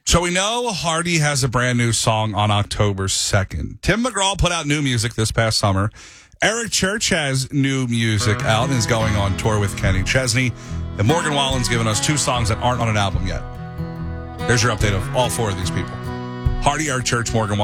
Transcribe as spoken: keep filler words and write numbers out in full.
So we know Hardy has a brand new song on October second. Tim McGraw put out new music this past summer. Eric Church has new music out and is going on tour with Kenny Chesney. And Morgan Wallen's given us two songs that aren't on an album yet. There's your update of all four of these people. Hardy, Eric Church, Morgan Wallen.